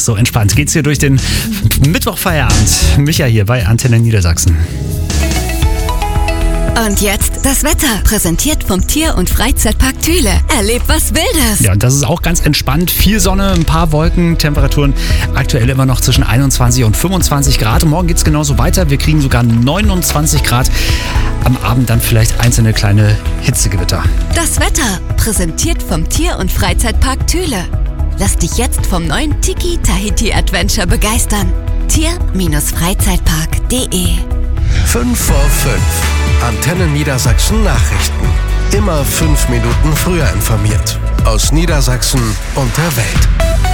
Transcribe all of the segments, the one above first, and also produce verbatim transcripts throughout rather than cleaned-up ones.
so entspannt geht's hier durch den Mittwochfeierabend. Micha hier bei Antenne Niedersachsen. Und jetzt das Wetter, präsentiert vom Tier- und Freizeitpark Thüle. Erlebt was Wildes. Ja, und das ist auch ganz entspannt. Viel Sonne, ein paar Wolken, Temperaturen aktuell immer noch zwischen einundzwanzig und fünfundzwanzig Grad. Und morgen geht's genauso weiter. Wir kriegen sogar neunundzwanzig Grad. Am Abend dann vielleicht einzelne kleine Hitzegewitter. Das Wetter, präsentiert vom Tier- und Freizeitpark Thüle. Lass dich jetzt vom neuen Tiki Tahiti Adventure begeistern. Tier-Freizeitpark punkt de fünf vor fünf. Antenne Niedersachsen Nachrichten. Immer fünf Minuten früher informiert. Aus Niedersachsen und der Welt.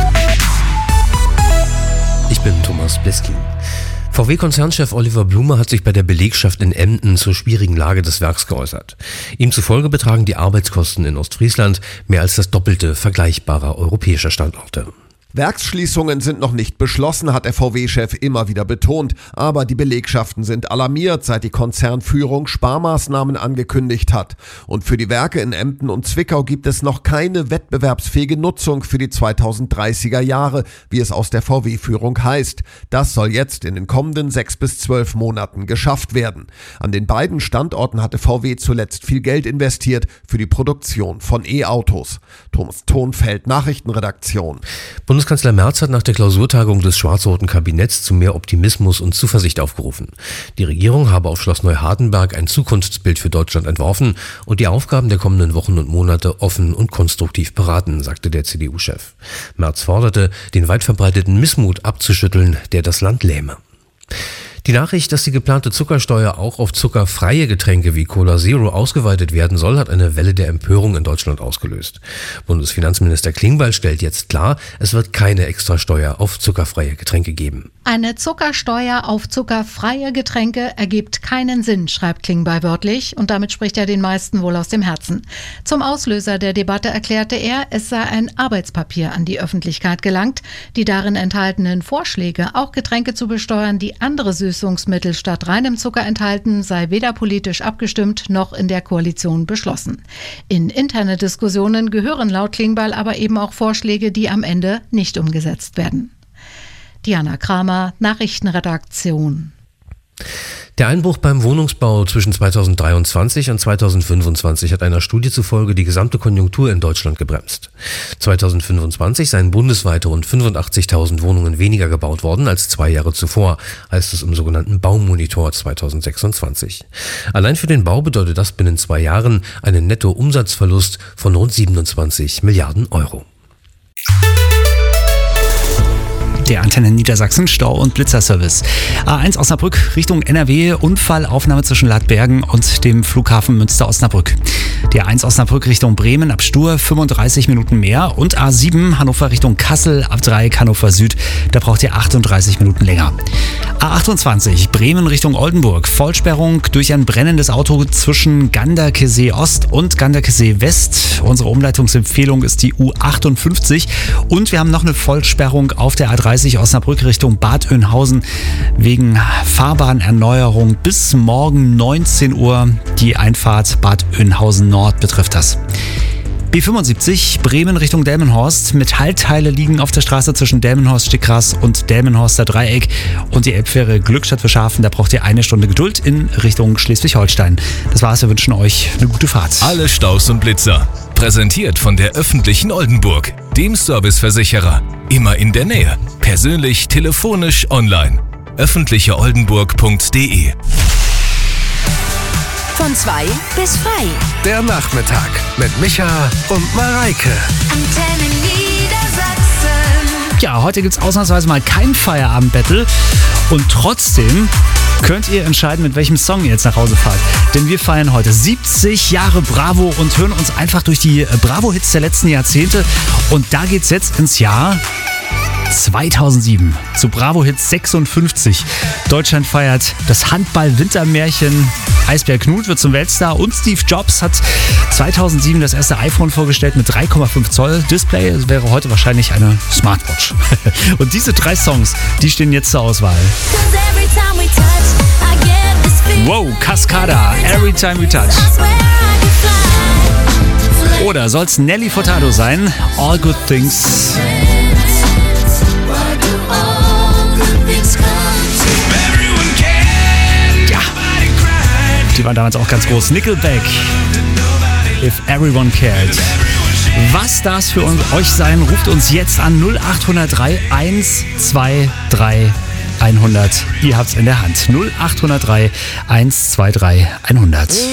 Ich bin Thomas Bliskin. V W-Konzernchef Oliver Blume hat sich bei der Belegschaft in Emden zur schwierigen Lage des Werks geäußert. Ihm zufolge betragen die Arbeitskosten in Ostfriesland mehr als das Doppelte vergleichbarer europäischer Standorte. Werksschließungen sind noch nicht beschlossen, hat der V W-Chef immer wieder betont. Aber die Belegschaften sind alarmiert, seit die Konzernführung Sparmaßnahmen angekündigt hat. Und für die Werke in Emden und Zwickau gibt es noch keine wettbewerbsfähige Nutzung für die zweitausenddreißiger Jahre, wie es aus der V W-Führung heißt. Das soll jetzt in den kommenden sechs bis zwölf Monaten geschafft werden. An den beiden Standorten hatte V W zuletzt viel Geld investiert für die Produktion von E-Autos. Thomas Thonfeld, Nachrichtenredaktion. Bundeskanzler Merz hat nach der Klausurtagung des schwarz-roten Kabinetts zu mehr Optimismus und Zuversicht aufgerufen. Die Regierung habe auf Schloss Neuhardenberg ein Zukunftsbild für Deutschland entworfen und die Aufgaben der kommenden Wochen und Monate offen und konstruktiv beraten, sagte der C D U-Chef. Merz forderte, den weit verbreiteten Missmut abzuschütteln, der das Land lähme. Die Nachricht, dass die geplante Zuckersteuer auch auf zuckerfreie Getränke wie Cola Zero ausgeweitet werden soll, hat eine Welle der Empörung in Deutschland ausgelöst. Bundesfinanzminister Klingbeil stellt jetzt klar, es wird keine Extrasteuer auf zuckerfreie Getränke geben. Eine Zuckersteuer auf zuckerfreie Getränke ergibt keinen Sinn, schreibt Klingbeil wörtlich, und damit spricht er den meisten wohl aus dem Herzen. Zum Auslöser der Debatte erklärte er, es sei ein Arbeitspapier an die Öffentlichkeit gelangt. Die darin enthaltenen Vorschläge, auch Getränke zu besteuern, die andere Süßungsmittel statt reinem Zucker enthalten, sei weder politisch abgestimmt noch in der Koalition beschlossen. In interne Diskussionen gehören laut Klingbeil aber eben auch Vorschläge, die am Ende nicht umgesetzt werden. Diana Kramer, Nachrichtenredaktion. Der Einbruch beim Wohnungsbau zwischen zweitausenddreiundzwanzig und zweitausendfünfundzwanzig hat einer Studie zufolge die gesamte Konjunktur in Deutschland gebremst. zweitausendfünfundzwanzig seien bundesweit rund fünfundachtzigtausend Wohnungen weniger gebaut worden als zwei Jahre zuvor, heißt es im sogenannten Baumonitor zweitausendsechsundzwanzig. Allein für den Bau bedeutet das binnen zwei Jahren einen Nettoumsatzverlust von rund siebenundzwanzig Milliarden Euro. Der Antenne Niedersachsen Stau- und Blitzerservice. A eins Osnabrück Richtung N R W, Unfallaufnahme zwischen Ladbergen und dem Flughafen Münster-Osnabrück. Die A eins Osnabrück Richtung Bremen ab Stur fünfunddreißig Minuten mehr und A sieben Hannover Richtung Kassel ab Dreieck Hannover Süd, da braucht ihr achtunddreißig Minuten länger. A achtundzwanzig Bremen Richtung Oldenburg, Vollsperrung durch ein brennendes Auto zwischen Ganderkesee Ost und Ganderkesee West. Unsere Umleitungsempfehlung ist die U achtundfünfzig und wir haben noch eine Vollsperrung auf der A dreißig Osnabrück Richtung Bad Oeynhausen wegen Fahrbahnerneuerung bis morgen neunzehn Uhr. Die Einfahrt Bad Oeynhausen Nord betrifft das. B fünfundsiebzig Bremen Richtung Delmenhorst. Metallteile liegen auf der Straße zwischen Delmenhorst-Stickgras und Delmenhorster Dreieck. Und die Elbfähre Glückstadt Verschafen, da braucht ihr eine Stunde Geduld in Richtung Schleswig-Holstein. Das war's, wir wünschen euch eine gute Fahrt. Alle Staus und Blitzer. Präsentiert von der öffentlichen Oldenburg, dem Serviceversicherer. Immer in der Nähe. Persönlich, telefonisch, online. öffentliche oldenburg punkt de. Von zwei bis frei. Der Nachmittag mit Micha und Mareike. Antenne Niedersachsen. Ja, heute gibt's ausnahmsweise mal kein Feierabend-Battle und trotzdem könnt ihr entscheiden, mit welchem Song ihr jetzt nach Hause fahrt. Denn wir feiern heute siebzig Jahre Bravo und hören uns einfach durch die Bravo-Hits der letzten Jahrzehnte. Und da geht's jetzt ins Jahr zweitausendsieben zu Bravo Hits sechsundfünfzig. Deutschland feiert das Handball-Wintermärchen. Eisbär Knut wird zum Weltstar und Steve Jobs hat zweitausendsieben das erste iPhone vorgestellt mit drei Komma fünf Zoll Display. Es wäre heute wahrscheinlich eine Smartwatch. Und diese drei Songs, die stehen jetzt zur Auswahl. Wow, Cascada, Every Time We Touch. Oder soll's Nelly Furtado sein? All Good Things. Die waren damals auch ganz groß. Nickelback. If Everyone Cared. Was das für euch sein, ruft uns jetzt an null acht null drei eins zwei drei hundert. Ihr habt's in der Hand. null acht null drei eins zwei drei hundert.